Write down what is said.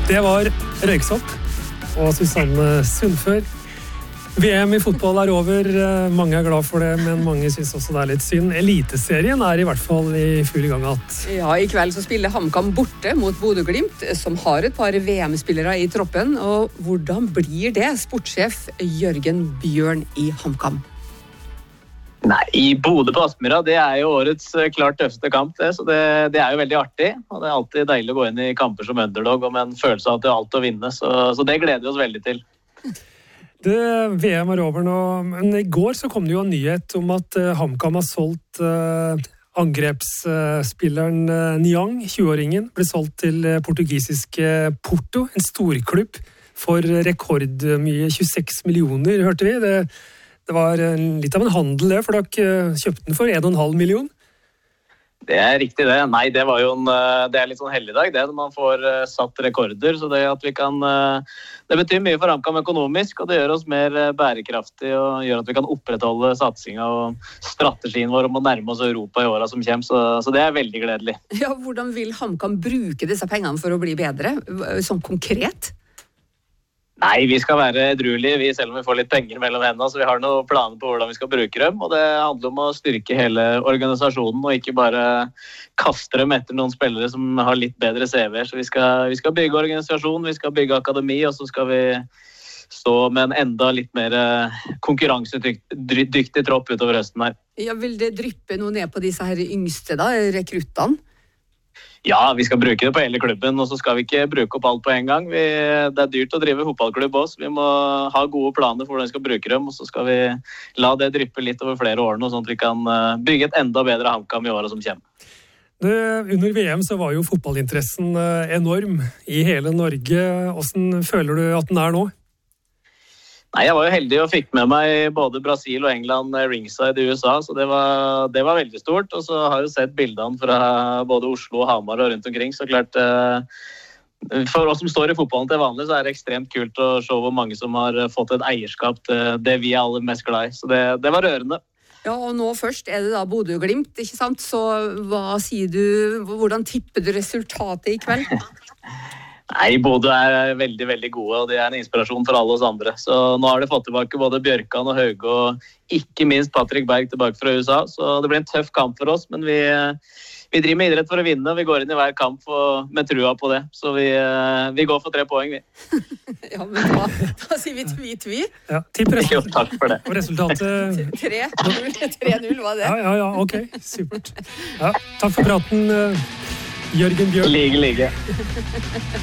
Det var Røyksopp og Susanne Sundfør. VM i fotball over. Mange glad for det, men mange synes også det litt synd. Eliteserien I hvert fall I full gang att. Ja, I kveld så spiller HamKam borte mot Bodø Glimt, som har et par VM-spillere I troppen. Og hvordan blir det, sportssjef Jørgen Bjørn I HamKam? Nei, I Bodø på Aspmyra, det jo årets klart tøffeste kamp, det, så det jo veldig artig. Og det alltid deilig å gå inn I kamper som underdog, og med en følelse av at det alt å vinne, så det gleder vi oss veldig til. VM over nå, men I går så kom det jo en nyhet om at HamKam har solgt angrepsspilleren Niang, 20-åringen, ble solgt til portugisiske Porto, en storklubb, for rekordmye 26 millioner, hørte vi. Det var litt av en handel det, for dere kjøpte den for 1,5 million. Det riktig det. Nei, det var jo det litt sånn heldig dag, det, når man får satt rekorder, så det at vi kan, det betyr mye for HamKam økonomisk, og det gjør oss mer bærekraftig, og gjør at vi kan opprettholde satsingen og strategien vår om å nærme oss Europa I årene som kommer, så det veldig gledelig. Ja, hvordan vil HamKam bruke disse pengene for å bli bedre, sånn konkret? Nei, vi skal være edruelige, selv om vi får litt penger mellom hendene, så vi har noen planer på hvordan vi skal bruke dem, og det handler om å styrke hele organisasjonen, og ikke bare kaste dem etter noen spillere som har litt bedre CV, så vi skal bygge organisasjon, vi skal bygge akademi, og så skal vi stå med en enda litt mer konkurransedyktig tropp utover høsten her. Ja, vil det dryppe noe ned på disse her yngste da, rekruttene? Ja, vi skal bruke det på hele klubben, og så skal vi ikke bruke opp alt på en gang. Det dyrt å drive fotballklubb også. Vi må ha gode planer for hvordan vi skal bruke dem, og så skal vi la det dryppe litt over flere år nå, sånn at vi kan bygge et enda bedre HamKam I årene som kommer. Under VM så var jo fotballinteressen enorm I hele Norge. Hvordan føler du at den nå? Nei, jeg var jo heldig og fikk med meg både Brasil og England ringside I USA, så det var veldig stort, og så har jeg sett bildene fra både Oslo og Hamar og rundt omkring, så klart for oss som står I fotballen til vanlig, så det ekstremt kult å se hvor mange som har fått et eierskap til det vi aller mest glad I, så det var rørende. Ja, og nå først det da Bodø Glimt, ikke sant? Så hva sier du, hvordan tipper du resultatet I kveld? Nei, Bodø veldig, veldig gode, og det en inspirasjon for alle oss andre. Så nå har de fått tilbake både Bjørkan og Hauge, og ikke minst Patrick Berg tilbake fra USA. Så det blir en tøff kamp for oss, men vi driver med idrett for å vinne, og vi går inn I hver kamp med trua på det. Så vi går for 3 poeng, vi. Ja, men da sier vi tvi. Ja, tipp resultatet. Jo, takk for det. Og resultatet... 3-0 var det. Ja, ok, supert. Ja, takk for praten, Jørgen Bjørn. Lige.